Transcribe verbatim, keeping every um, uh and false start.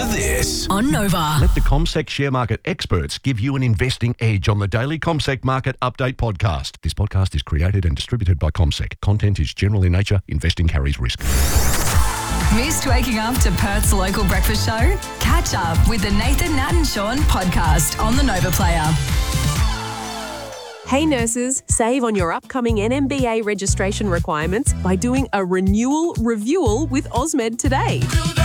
this on Nova. Let the CommSec share market experts give you an investing edge on the daily CommSec Market Update podcast. This podcast is created and distributed by CommSec. Content is general in nature. Investing carries risk. Missed waking up to Perth's local breakfast show? Catch up with the Nathan, Nat and Sean podcast on the Nova Player. Hey nurses, save on your upcoming N M B A registration requirements by doing a renewal reviewal with Osmed today.